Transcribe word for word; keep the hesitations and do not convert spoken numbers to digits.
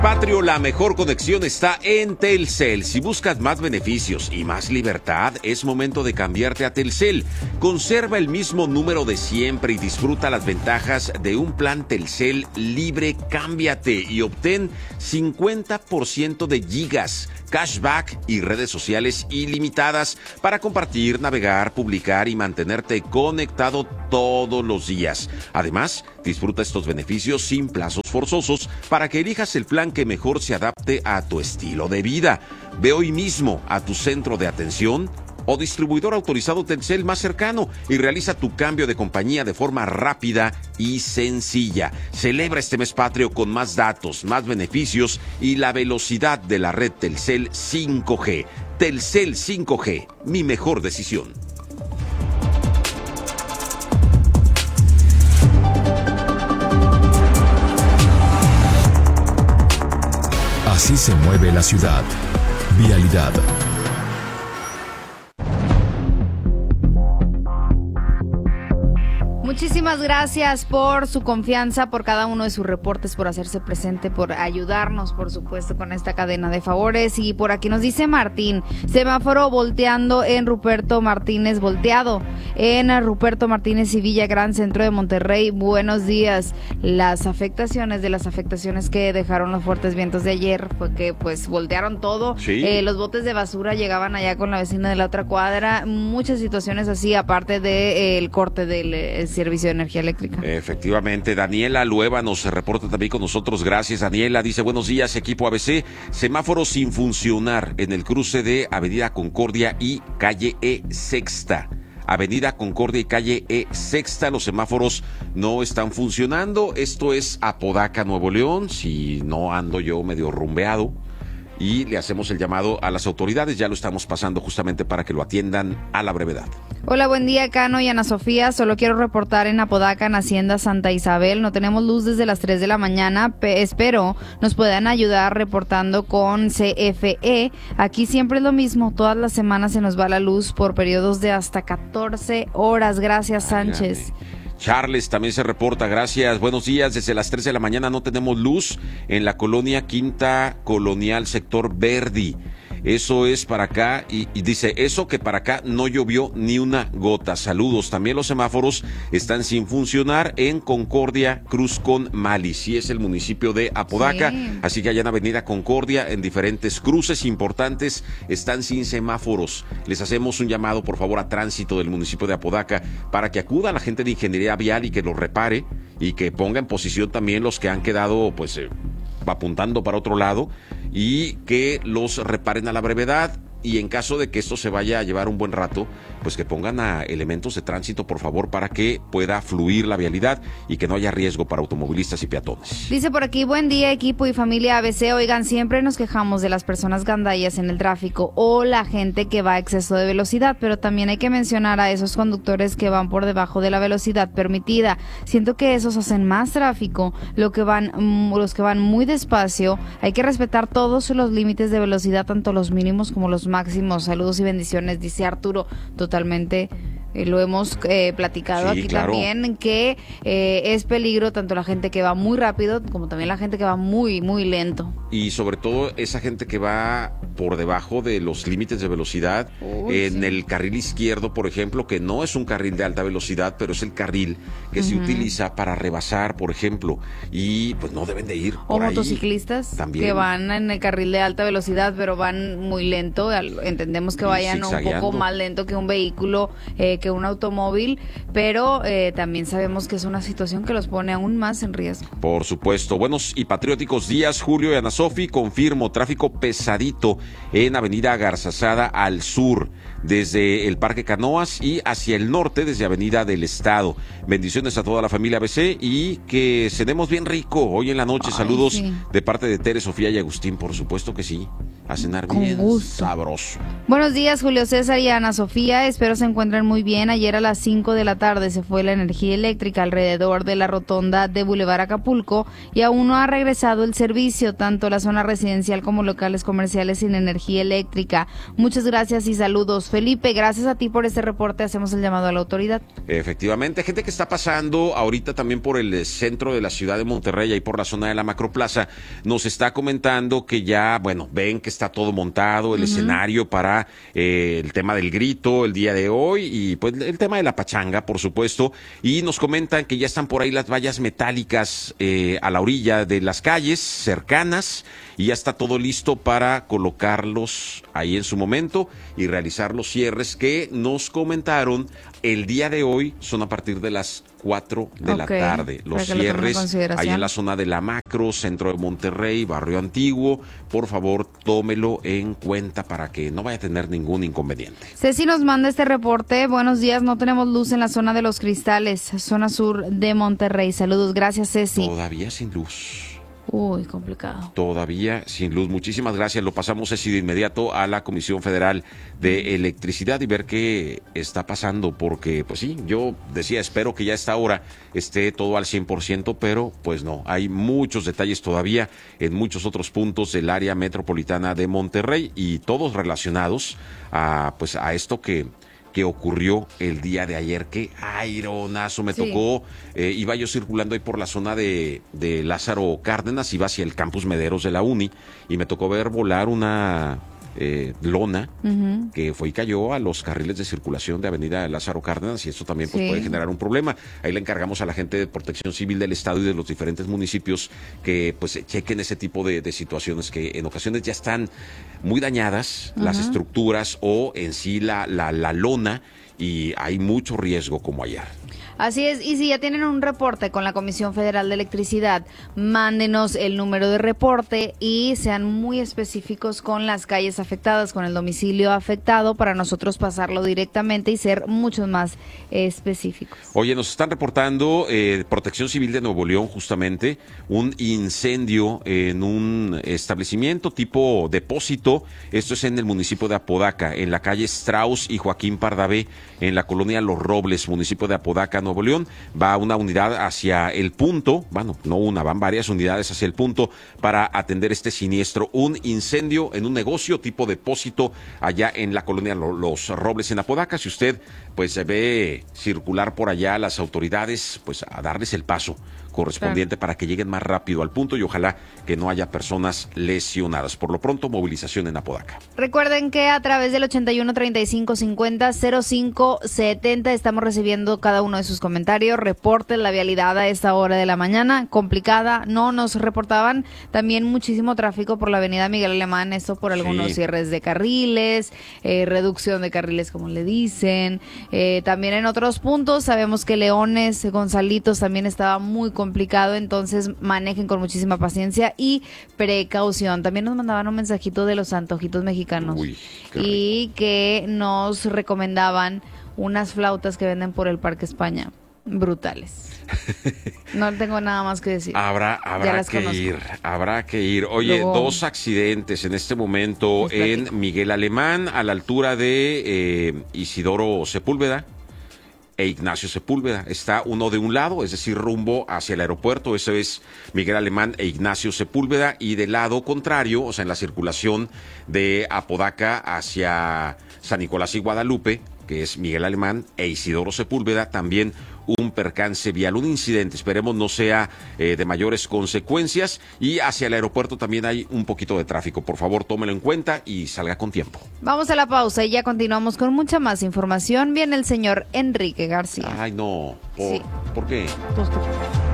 Patrio, la mejor conexión está en Telcel. Si buscas más beneficios y más libertad, es momento de cambiarte a Telcel. Conserva el mismo número de siempre y disfruta las ventajas de un plan Telcel libre. Cámbiate y obtén cincuenta por ciento de gigas, cashback y redes sociales ilimitadas para compartir, navegar, publicar y mantenerte conectado todos los días. Además, disfruta estos beneficios sin plazos forzosos para que elijas el plan que mejor se adapte a tu estilo de vida. Ve hoy mismo a tu centro de atención o distribuidor autorizado Telcel más cercano y realiza tu cambio de compañía de forma rápida y sencilla. Celebra este mes patrio con más datos, más beneficios y la velocidad de la red Telcel cinco G. Telcel cinco G, mi mejor decisión. Así se mueve la ciudad. Vialidad. Muchísimas gracias por su confianza, por cada uno de sus reportes, por hacerse presente, por ayudarnos, por supuesto, con esta cadena de favores. Y por aquí nos dice Martín, semáforo volteando en Ruperto Martínez, volteado en Ruperto Martínez y Villagrán, centro de Monterrey. Buenos días. Las afectaciones de las afectaciones que dejaron los fuertes vientos de ayer fue que pues voltearon todo. Sí. Eh, los botes de basura llegaban allá con la vecina de la otra cuadra. Muchas situaciones así, aparte del de, eh, corte del eh, servicio de energía eléctrica. Efectivamente, Daniela Lueva nos reporta también con nosotros. Gracias, Daniela. Dice, buenos días, equipo A B C. Semáforo sin funcionar en el cruce de Avenida Concordia y Calle E Sexta. Avenida Concordia y Calle E Sexta, los semáforos no están funcionando. Esto es Apodaca, Nuevo León, si no ando yo medio rumbeado. Y le hacemos el llamado a las autoridades, ya lo estamos pasando justamente para que lo atiendan a la brevedad. Hola, buen día, Cano y Ana Sofía. Solo quiero reportar en Apodaca, en Hacienda Santa Isabel. No tenemos luz desde las tres de la mañana. Pe- espero nos puedan ayudar reportando con C F E. Aquí siempre es lo mismo. Todas las semanas se nos va la luz por periodos de hasta catorce horas. Gracias, Sánchez. Ay, Charles también se reporta, gracias. Buenos días, desde las tres de la mañana no tenemos luz en la colonia Quinta Colonial, sector Verdi. Eso es para acá, y, y dice, eso que para acá no llovió ni una gota. Saludos. También los semáforos están sin funcionar en Concordia, Cruz con Mali. Sí, es el municipio de Apodaca, sí. Así que allá en Avenida Concordia, en diferentes cruces importantes, están sin semáforos. Les hacemos un llamado, por favor, a tránsito del municipio de Apodaca, para que acuda a la gente de ingeniería vial y que los repare, y que ponga en posición también los que han quedado, pues, eh, apuntando para otro lado, y que los reparen a la brevedad. Y en caso de que esto se vaya a llevar un buen rato, pues que pongan a elementos de tránsito, por favor, para que pueda fluir la vialidad y que no haya riesgo para automovilistas y peatones. Dice por aquí, buen día, equipo y familia A B C. Oigan, siempre nos quejamos de las personas gandallas en el tráfico o la gente que va a exceso de velocidad, pero también hay que mencionar a esos conductores que van por debajo de la velocidad permitida. Siento que esos hacen más tráfico, lo que van, los que van muy despacio. Hay que respetar todos los límites de velocidad, tanto los mínimos como los máximos. Saludos y bendiciones, dice Arturo. Totalmente, eh, lo hemos eh, platicado Sí, aquí claro. también, que eh, es peligro tanto la gente que va muy rápido como también la gente que va muy, muy lento. Y sobre todo esa gente que va por debajo de los límites de velocidad, Uy, en sí. el carril izquierdo, por ejemplo, que no es un carril de alta velocidad, pero es el carril que uh-huh. se utiliza para rebasar, por ejemplo, y pues no deben de ir o por motociclistas ahí. También. Que van en el carril de alta velocidad, pero van muy lento. Entendemos que vayan un poco más lento que un vehículo, eh, que un automóvil, pero eh, también sabemos que es una situación que los pone aún más en riesgo. Por supuesto. Buenos y patrióticos días, Julio y Ana Sofi. Confirmo tráfico pesadito en Avenida Garzazada al sur, desde el Parque Canoas, y hacia el norte desde Avenida del Estado. Bendiciones a toda la familia A B C y que cenemos bien rico hoy en la noche. Ay, saludos sí. de parte de Tere, Sofía y Agustín, por supuesto que sí. a cenar Con bien gusto. sabroso. Buenos días, Julio César y Ana Sofía. Espero se encuentren muy bien. Ayer a las cinco de la tarde se fue la energía eléctrica alrededor de la rotonda de Boulevard Acapulco y aún no ha regresado el servicio, tanto la zona residencial como locales comerciales sin energía eléctrica. Muchas gracias y saludos. Felipe, gracias a ti por este reporte. Hacemos el llamado a la autoridad. Efectivamente, gente que está pasando ahorita también por el centro de la ciudad de Monterrey, ahí por la zona de la Macroplaza, nos está comentando que ya, bueno, ven que está todo montado, el uh-huh. escenario para eh, el tema del grito el día de hoy y pues el tema de la pachanga, por supuesto, y nos comentan que ya están por ahí las vallas metálicas eh, a la orilla de las calles cercanas y ya está todo listo para colocarlos ahí en su momento y realizar los cierres que nos comentaron el día de hoy son a partir de las cuatro de okay. la tarde. Los cierres ahí en la zona de la Macro, centro de Monterrey, barrio antiguo. Por favor, tómelo en cuenta para que no vaya a tener ningún inconveniente. Ceci nos manda este reporte. Buenos días, no tenemos luz en la zona de Los Cristales, zona sur de Monterrey. Saludos, gracias Ceci. Todavía sin luz. Uy, complicado. Todavía sin luz. Muchísimas gracias. Lo pasamos así de inmediato a la Comisión Federal de Electricidad y ver qué está pasando, porque pues sí, yo decía, espero que ya a esta hora esté todo al cien por ciento, pero pues no, hay muchos detalles todavía en muchos otros puntos del área metropolitana de Monterrey y todos relacionados a pues a esto que que ocurrió el día de ayer. Qué aironazo me sí. tocó. Eh, iba yo circulando ahí por la zona de, de Lázaro Cárdenas, iba hacia el campus Mederos de la Uni y me tocó ver volar una eh, lona uh-huh. que fue y cayó a los carriles de circulación de Avenida Lázaro Cárdenas y esto también pues, sí. puede generar un problema. Ahí le encargamos a la gente de Protección Civil del Estado y de los diferentes municipios que pues chequen ese tipo de, de situaciones que en ocasiones ya están muy dañadas uh-huh. las estructuras o en sí la, la, la lona y hay mucho riesgo como ayer. Así es, y si ya tienen un reporte con la Comisión Federal de Electricidad, mándenos el número de reporte y sean muy específicos con las calles afectadas, con el domicilio afectado, para nosotros pasarlo directamente y ser mucho más específicos. Oye, nos están reportando eh, Protección Civil de Nuevo León, justamente, un incendio en un establecimiento tipo depósito. Esto es en el municipio de Apodaca, en la calle Strauss y Joaquín Pardavé, en la colonia Los Robles, municipio de Apodaca, Nuevo León. Va una unidad hacia el punto, bueno, no una, van varias unidades hacia el punto para atender este siniestro. Un incendio en un negocio tipo depósito allá en la colonia Los Robles en Apodaca. Si usted pues se ve circular por allá, las autoridades pues a darles el paso correspondiente claro. para que lleguen más rápido al punto y ojalá que no haya personas lesionadas. Por lo pronto, movilización en Apodaca. Recuerden que a través del ochenta y uno, treinta y cinco, cincuenta, cero cinco, setenta estamos recibiendo cada uno de sus comentarios. Reporten la vialidad a esta hora de la mañana, complicada. No nos reportaban también muchísimo tráfico por la avenida Miguel Alemán, esto por algunos sí. cierres de carriles, eh, reducción de carriles como le dicen. Eh, también en otros puntos sabemos que Leones, Gonzalitos también estaba muy complicado, entonces manejen con muchísima paciencia y precaución. También nos mandaban un mensajito de los antojitos mexicanos. Uy, y que nos recomendaban unas flautas que venden por el Parque España. Brutales. No tengo nada más que decir. Habrá, habrá que conozco. ir, habrá que ir. Oye, Luego, dos accidentes en este momento en Miguel Alemán, a la altura de eh, Isidoro Sepúlveda e Ignacio Sepúlveda. Está uno de un lado, es decir, rumbo hacia el aeropuerto, eso es Miguel Alemán e Ignacio Sepúlveda, y del lado contrario, o sea, en la circulación de Apodaca hacia San Nicolás y Guadalupe, que es Miguel Alemán e Isidoro Sepúlveda, también un percance vial, un incidente, esperemos no sea eh, de mayores consecuencias, y hacia el aeropuerto también hay un poquito de tráfico. Por favor, tómelo en cuenta y salga con tiempo. Vamos a la pausa y ya continuamos con mucha más información. Viene el señor Enrique García. Ay, no, ¿por, sí. ¿por qué? Pues,